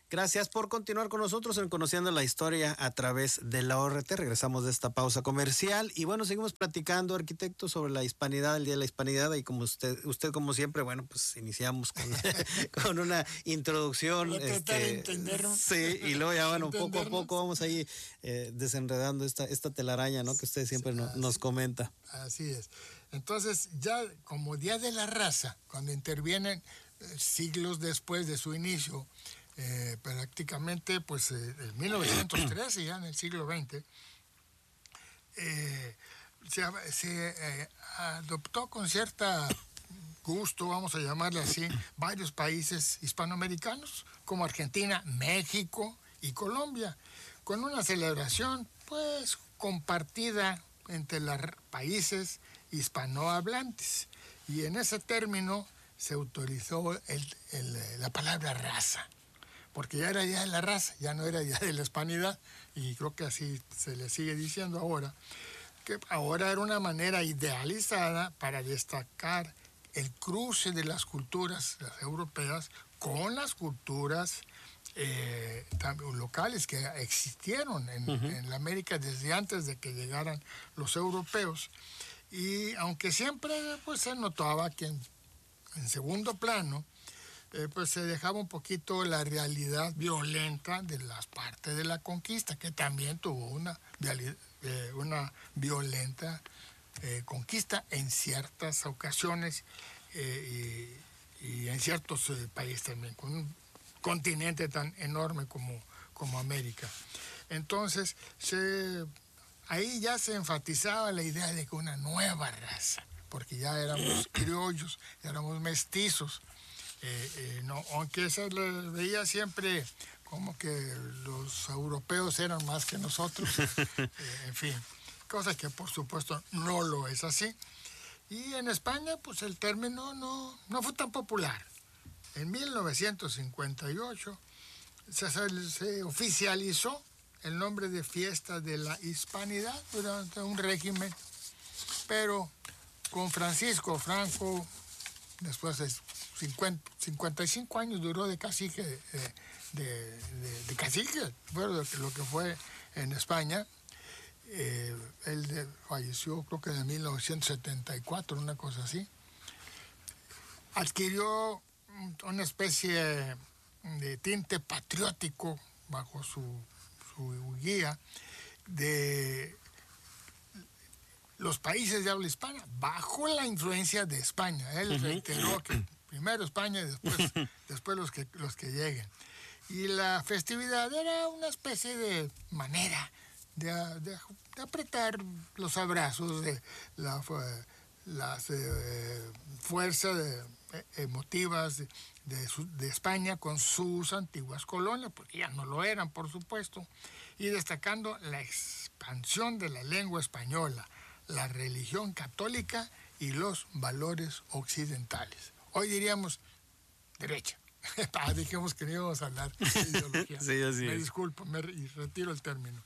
Gracias por continuar con nosotros en Conociendo la Historia a través de la ORT. Regresamos de esta pausa comercial y bueno, seguimos platicando, arquitecto, sobre la hispanidad, el Día de la Hispanidad, y como usted como siempre, bueno, pues iniciamos con, con una introducción. Para tratar de entenderlo. Sí, y luego ya bueno, poco a poco vamos ahí desenredando esta telaraña, ¿no? Que usted siempre nos comenta. Así es. Entonces, ya como Día de la Raza, cuando intervienen siglos después de su inicio, prácticamente pues en 1913, ya en el siglo XX, se adoptó con cierta gusto, vamos a llamarle así, varios países hispanoamericanos como Argentina, México y Colombia, con una celebración pues compartida entre los países hispanohablantes, y en ese término se autorizó la palabra raza, porque ya era Día de la Raza, ya no era Día de la Hispanidad, y creo que así se le sigue diciendo ahora, que ahora era una manera idealizada para destacar el cruce de las culturas, las europeas, con las culturas locales que existieron en la América desde antes de que llegaran los europeos. Y aunque siempre pues se notaba que en segundo plano pues se dejaba un poquito la realidad violenta de las partes de la conquista, que también tuvo una violenta conquista en ciertas ocasiones y en ciertos países también, con un continente tan enorme como América. Entonces, ahí ya se enfatizaba la idea de que una nueva raza, porque ya éramos criollos, ya éramos mestizos. No, aunque se le veía siempre como que los europeos eran más que nosotros, en fin, cosa que por supuesto no lo es así. Y en España pues el término no fue tan popular. En 1958 se oficializó el nombre de Fiesta de la Hispanidad durante un régimen, pero con Francisco Franco, después de 55 años duró de cacique, de cacique, fue lo que fue en España. Él falleció creo que en 1974, una cosa así. Adquirió una especie de tinte patriótico bajo su guía de los países de habla hispana, bajo la influencia de España. Él reiteró que primero España y después los que lleguen. Y la festividad era una especie de manera de apretar los abrazos, de las fuerzas emotivas de España con sus antiguas colonias, porque ya no lo eran, por supuesto, y destacando la expansión de la lengua española, la religión católica y los valores occidentales. Hoy diríamos derecha. Dijimos que no íbamos a hablar de ideología. Sí, así me es. disculpo, y retiro el término.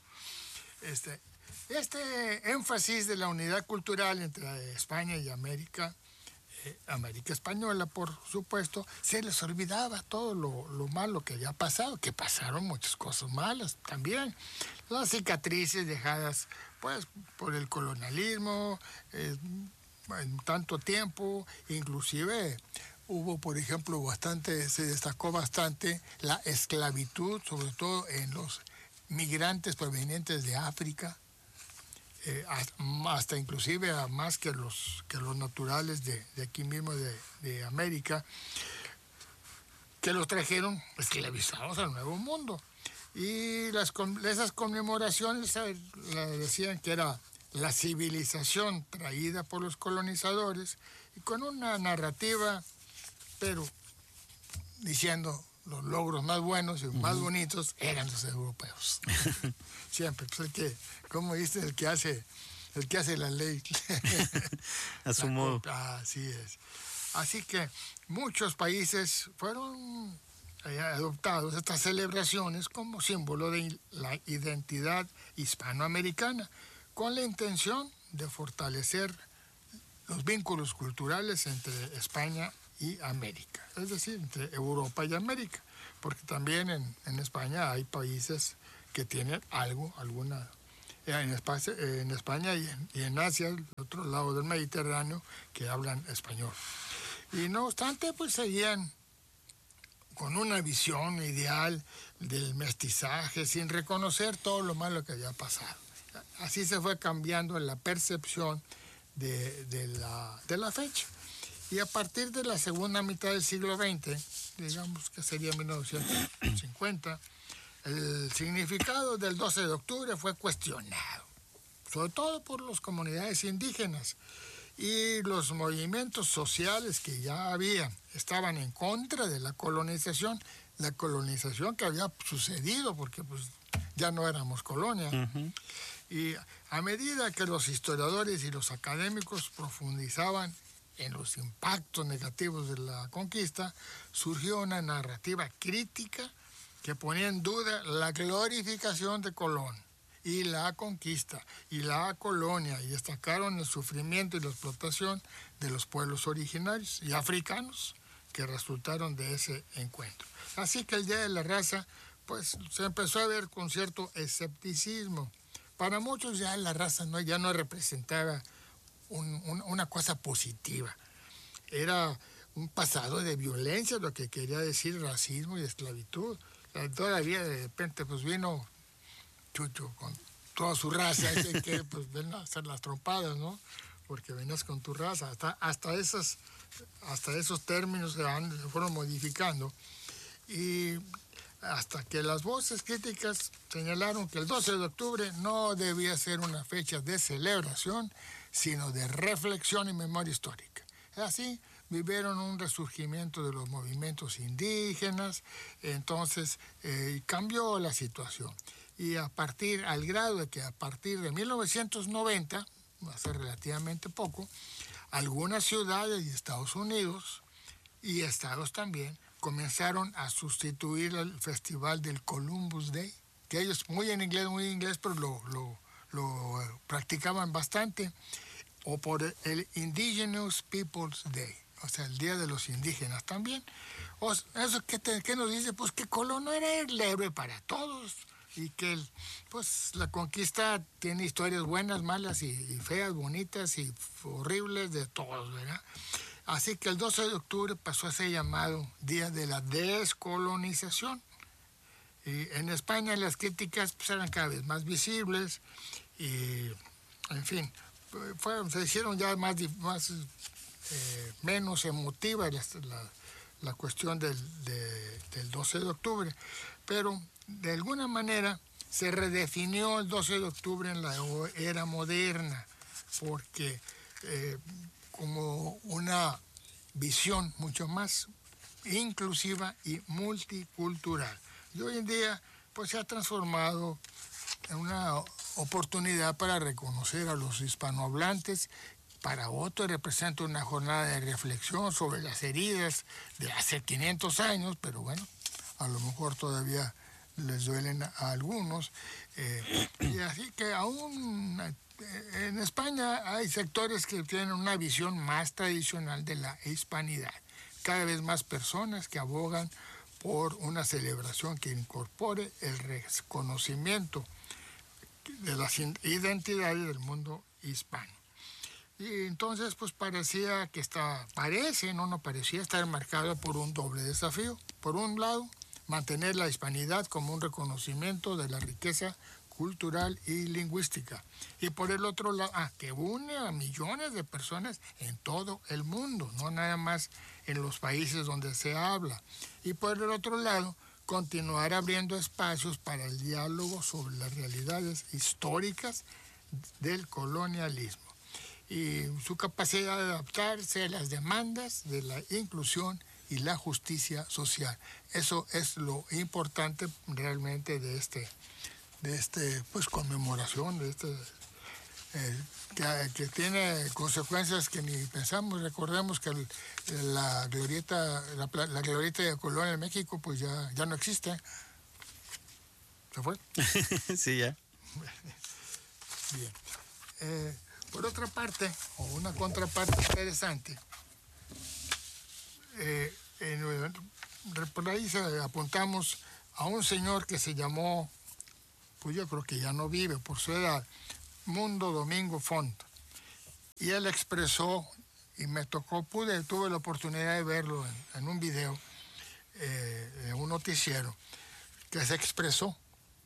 Este énfasis de la unidad cultural entre España y América española, por supuesto, se les olvidaba todo lo malo que había pasado, que pasaron muchas cosas malas también. Las cicatrices dejadas pues por el colonialismo en tanto tiempo, inclusive hubo, por ejemplo, se destacó bastante la esclavitud, sobre todo en los migrantes provenientes de África, hasta inclusive a más que los naturales de aquí mismo de América, que los trajeron esclavizados al Nuevo Mundo. Y esas conmemoraciones decían que era la civilización traída por los colonizadores, y con una narrativa, pero diciendo los logros más buenos y más bonitos eran los europeos. Siempre, pues como dice, el que hace la ley. A su modo. Así es. Así que muchos países fueron adoptados estas celebraciones como símbolo de la identidad hispanoamericana, con la intención de fortalecer los vínculos culturales entre España y América, es decir, entre Europa y América, porque también en España hay países que tienen alguna, en España y en Asia, al otro lado del Mediterráneo, que hablan español. Y no obstante, pues seguían con una visión ideal del mestizaje, sin reconocer todo lo malo que había pasado. Así se fue cambiando la percepción de la fecha. Y a partir de la segunda mitad del siglo XX, digamos que sería 1950, el significado del 12 de octubre fue cuestionado, sobre todo por las comunidades indígenas y los movimientos sociales que ya había, estaban en contra de la colonización que había sucedido, porque pues ya no éramos colonia. Uh-huh. Y a medida que los historiadores y los académicos profundizaban en los impactos negativos de la conquista, surgió una narrativa crítica que ponía en duda la glorificación de Colón y la conquista y la colonia, y destacaron el sufrimiento y la explotación de los pueblos originarios y africanos que resultaron de ese encuentro. Así que el Día de la Raza pues se empezó a ver con cierto escepticismo. Para muchos ya la raza ya no representaba una cosa positiva. Era un pasado de violencia, lo que quería decir racismo y esclavitud. Todavía de repente pues vino Chucho con toda su raza, ese que pues ven a hacer las trompadas, ¿no? Porque venías con tu raza. Hasta esos términos se fueron modificando. Y hasta que las voces críticas señalaron que el 12 de octubre no debía ser una fecha de celebración, sino de reflexión y memoria histórica. Así vivieron un resurgimiento de los movimientos indígenas, entonces cambió la situación. Y al grado de que a partir de 1990, hace relativamente poco, algunas ciudades de Estados Unidos y estados también comenzaron a sustituir el festival del Columbus Day, que ellos muy en inglés, pero lo practicaban bastante, o por el Indigenous Peoples Day, o sea, el Día de los Indígenas también. ¿Eso qué nos dice? Pues que Colón no era el héroe para todos, y que pues la conquista tiene historias buenas, malas y feas, bonitas y horribles de todos, ¿verdad? Así que el 12 de octubre pasó a ser llamado Día de la Descolonización. Y en España las críticas pues, eran cada vez más visibles y, en fin, se hicieron ya menos emotiva la cuestión del 12 de octubre. Pero, de alguna manera, se redefinió el 12 de octubre en la era moderna, porque como una visión mucho más inclusiva y multicultural. Y hoy en día pues se ha transformado en una oportunidad para reconocer a los hispanohablantes. Para otros representa una jornada de reflexión sobre las heridas de hace 500 años, pero bueno, a lo mejor todavía les duelen a algunos. Y así que aún en España hay sectores que tienen una visión más tradicional de la hispanidad. Cada vez más personas que abogan por una celebración que incorpore el reconocimiento de las identidades del mundo hispano. Y entonces pues parecía estar marcado por un doble desafío. Por un lado, mantener la hispanidad como un reconocimiento de la riqueza cultural y lingüística. Y por el otro lado, que une a millones de personas en todo el mundo, no nada más en los países donde se habla. Y por el otro lado, continuar abriendo espacios para el diálogo sobre las realidades históricas del colonialismo y su capacidad de adaptarse a las demandas de la inclusión y la justicia social. Eso es lo importante realmente de este pues conmemoración, que tiene consecuencias que ni pensamos. Recordemos que la glorieta de Colón en México pues ya no existe. ¿Se fue? Sí, ya. Bien. Por otra parte, o una contraparte interesante, Por ahí apuntamos a un señor que se llamó, pues yo creo que ya no vive por su edad, Mundo Domingo Font. Y él expresó, y me tocó, tuve la oportunidad de verlo en un video, en un noticiero, que se expresó.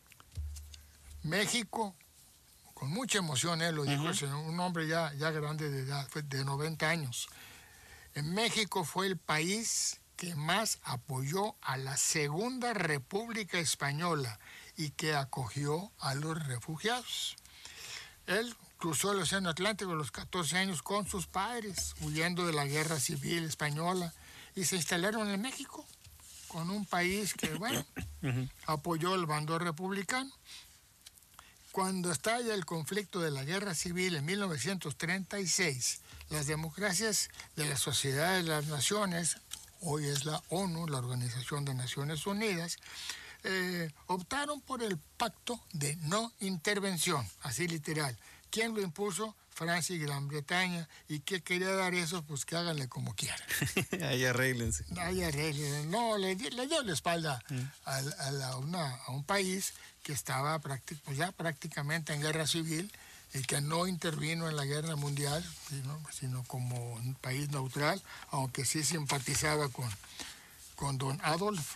México, con mucha emoción, lo dijo el señor, un hombre ya grande de edad, de 90 años. En México fue el país que más apoyó a la Segunda República Española y que acogió a los refugiados. Él cruzó el Océano Atlántico a los 14 años con sus padres, huyendo de la Guerra Civil Española, y se instalaron en México, con un país que, bueno, apoyó el bando republicano. Cuando estalla el conflicto de la Guerra Civil en 1936, las democracias de la Sociedad de las Naciones, hoy es la ONU, la Organización de Naciones Unidas, optaron por el pacto de no intervención, así literal. ¿Quién lo impuso? Francia y Gran Bretaña. ¿Y qué quería dar eso? Pues que háganle como quieran. Ahí arréglense. Ahí arréglense. No, le dio la espalda a un país que estaba ya prácticamente en guerra civil y que no intervino en la guerra mundial, sino como un país neutral, aunque sí simpatizaba con don Adolf.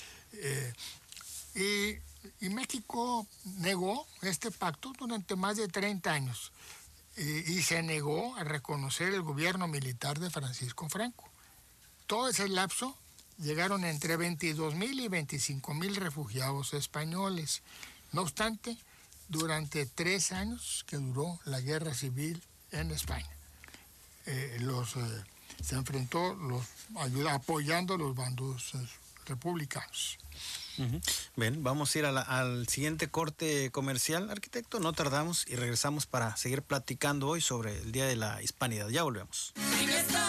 Y México negó este pacto durante más de 30 años y se negó a reconocer el gobierno militar de Francisco Franco. Todo ese lapso llegaron entre 22,000 y 25,000 refugiados españoles. No obstante, durante 3 años que duró la guerra civil en España, se enfrentó apoyando a los bandos republicanos. Bien, vamos a ir al siguiente corte comercial, arquitecto. No tardamos y regresamos para seguir platicando hoy sobre el Día de la Hispanidad. Ya volvemos.